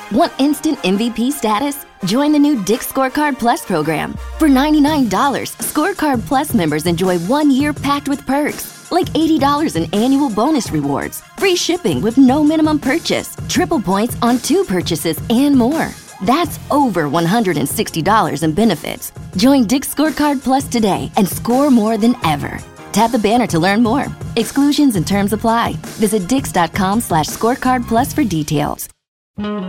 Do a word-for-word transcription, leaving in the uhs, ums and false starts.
Want instant M V P status? Join the new Dick's Scorecard Plus program. For ninety-nine dollars, Scorecard Plus members enjoy one year packed with perks, like eighty dollars in annual bonus rewards, free shipping with no minimum purchase, triple points on two purchases, and more. That's over one hundred sixty dollars in benefits. Join Dick's Scorecard Plus today and score more than ever. Tap the banner to learn more. Exclusions and terms apply. Visit dix.com slash scorecard plus for details.